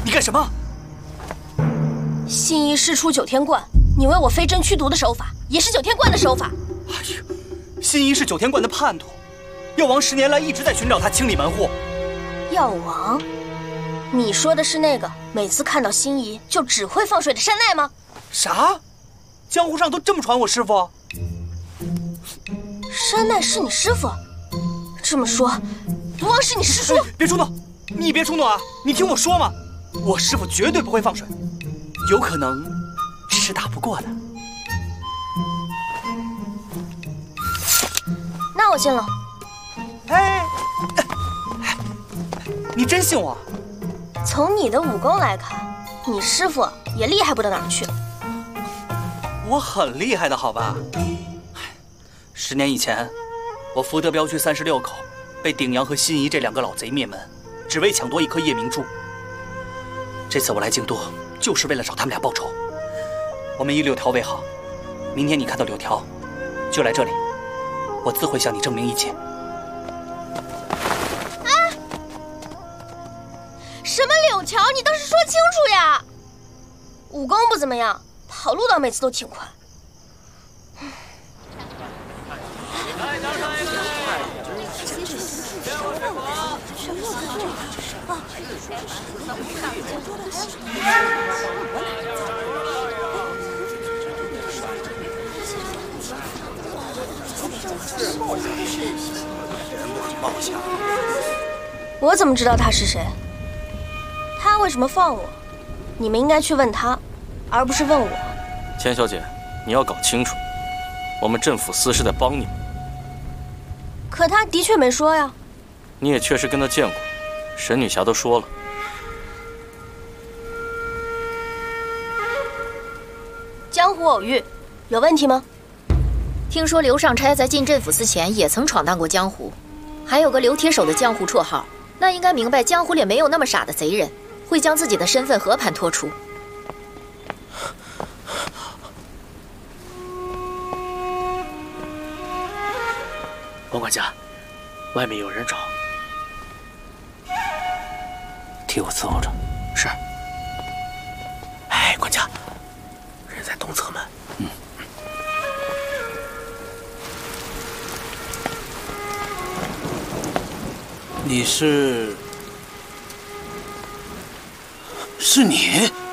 你干什么？ 新一师出九天观，你为我飞针驱毒的手法，也是九天观的手法。 哎呦，新一是九天观的叛徒，药王10年来一直在寻找他清理门户。 药王？你说的是那个每次看到心仪就只会放水的山奈吗？ 啥？江湖上都这么传我师傅？ 山奈是你师傅？这么说，毒王是你师叔？ 别冲动，你别冲动啊！你听我说嘛，我师傅绝对不会放水，有可能是打不过的。 那我信了。 哎，你真信我？ 从你的武功来看，你师傅也厉害不到哪儿去。 我很厉害的，好吧？10年以前，我福德镖区36口被鼎阳和心仪这2个老贼灭门，只为抢夺一颗夜明珠。这次我来京都，就是为了找他们俩报仇。我们以柳条为号，明天你看到柳条，就来这里，我自会向你证明一切。 啊！什么柳条？你倒是说清楚呀！武功不怎么样，跑路倒每次都挺快。我怎么知道他是谁？他为什么放我？你们应该去问他，而不是问我。 钱小姐，你要搞清楚，我们镇抚司是在帮你们。 可他的确没说呀。 你也确实跟他见过，沈女侠都说了。 江湖偶遇，有问题吗？ 听说刘尚差在进镇抚司前也曾闯荡过江湖，还有个刘铁手的江湖绰号，那应该明白江湖里没有那么傻的贼人，会将自己的身份和盘托出。 王管家，外面有人找， 替我伺候着。 是。哎，管家，人在东侧门。 你是你？